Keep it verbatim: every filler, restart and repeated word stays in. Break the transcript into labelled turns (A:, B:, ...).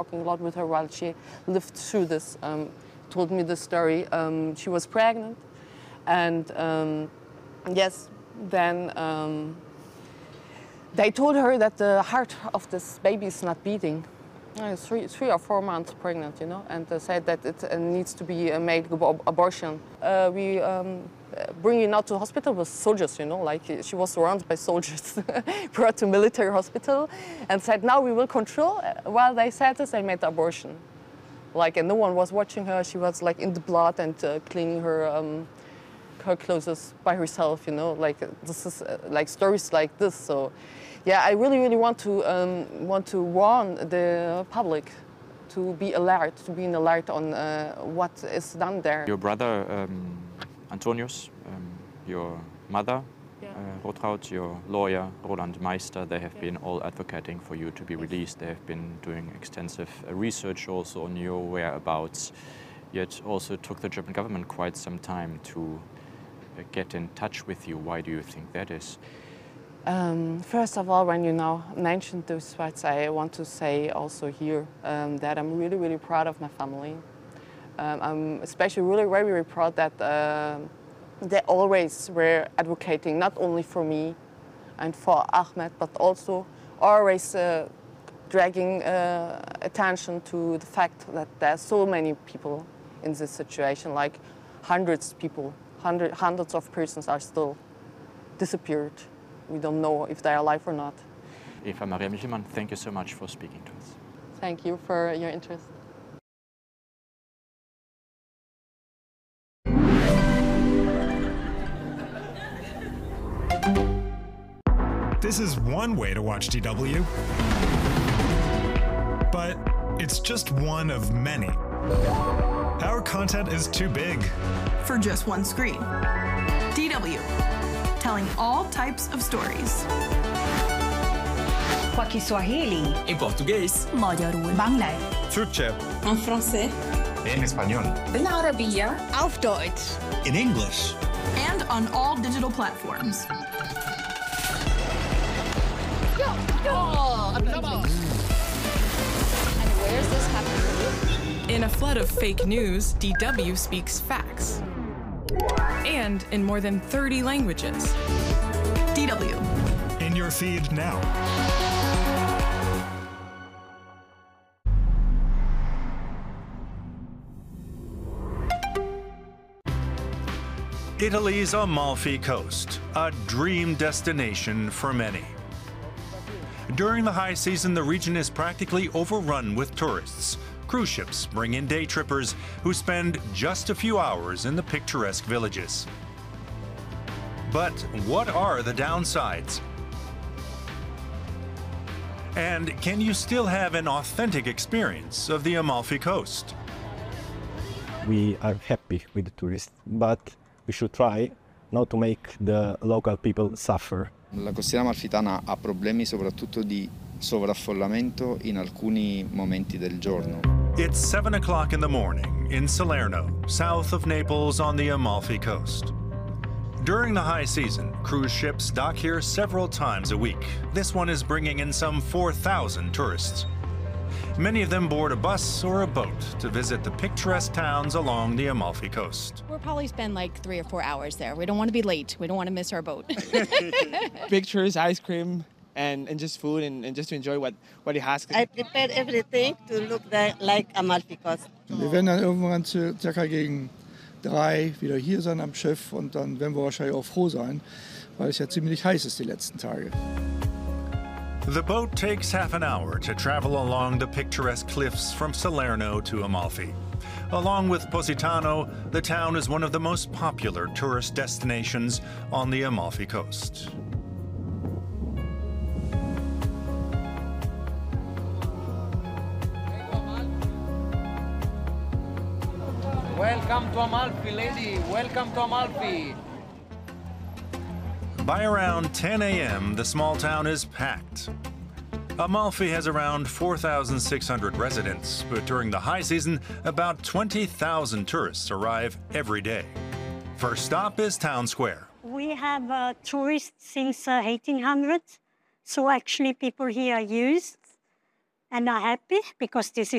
A: talking a lot with her while she lived through this. Um, told me the story. Um, she was pregnant, and um, yes, then um, they told her that the heart of this baby is not beating. Uh, three, three or four months pregnant, you know, and they said that it uh, needs to be uh, made ab abortion. Uh, we um, bring her not to hospital with soldiers, you know, like she was surrounded by soldiers. Brought to military hospital and said, now we will control. While they said this, they made the abortion. Like, and no one was watching her. She was like in the blood and uh, cleaning her um, her clothes by herself, you know, like this is uh, like stories like this. So. Yeah, I really, really want to um, want to warn the public to be alert, to be in alert on uh, what is done there.
B: Your brother, um, Antonius, um, your mother,
A: yeah.
B: uh, Rotraud, your lawyer, Roland Meister, they have yeah. been all advocating for you to be released. They have been doing extensive uh, research also on your whereabouts, yet also took the German government quite some time to uh, get in touch with you. Why do you think that is?
A: Um, first of all, when you now mentioned those facts, I want to say also here um, that I'm really, really proud of my family. Um, I'm especially really very, very proud that uh, they always were advocating not only for me and for Ahmed, but also always uh, dragging uh, attention to the fact that there are so many people in this situation, like hundreds of people, hundred, hundreds of persons are still disappeared. We don't know if they're alive or not.
B: Eva Maria Michelmann, thank you so much for speaking to us.
A: Thank you for your interest.
C: This is one way to watch D W, but it's just one of many. Our content is too big
D: for just one screen. D W. Telling all types of stories.
E: Kwa Kiswahili.
F: En português.
E: Magyarul. Bangla.
C: Türkçe.
E: En français.
C: En español.
E: بالعربية.
G: Auf Deutsch.
C: In English.
D: And on all digital platforms.
G: Go, go. Oh,
H: and where's this happening?
I: In a flood of fake news, D W speaks facts. And in more than thirty languages.
D: D W.
C: In your feed now. Italy's Amalfi Coast, a dream destination for many. During the high season, the region is practically overrun with tourists. Cruise ships bring in day trippers who spend just a few hours in the picturesque villages. But what are the downsides? And can you still have an authentic experience of the Amalfi Coast?
J: We are happy with the tourists, but we should try not to make the local people suffer.
K: La costiera amalfitana ha problemi soprattutto di sovraffollamento in alcuni momenti del giorno.
C: It's seven o'clock in the morning in Salerno, south of Naples on the Amalfi Coast. During the high season, cruise ships dock here several times a week. This one is bringing in some four thousand tourists. Many of them board a bus or a boat to visit the picturesque towns along the Amalfi Coast.
L: We'll probably spend like three or four hours there. We don't want to be late. We don't want to miss our boat.
M: Pictures, ice cream, and, and just food, and, and just to enjoy what, what it has.
N: I prepared everything to look like Amalfi Coast.
O: Wir werden dann irgendwann zu, circa gegen drei wieder hier sein am Schiff, und dann werden wir wahrscheinlich auch froh sein, weil es ja ziemlich heiß ist die letzten Tage.
C: The boat takes half an hour to travel along the picturesque cliffs from Salerno to Amalfi. Along with Positano, the town is one of the most popular tourist destinations on the Amalfi Coast.
P: Welcome to Amalfi, lady. Welcome to Amalfi.
C: By around ten A M, the small town is packed. Amalfi has around four thousand six hundred residents, but during the high season, about twenty thousand tourists arrive every day. First stop is Town Square.
Q: We have uh, tourists since uh, eighteen hundred, so actually people here are used and are happy because this is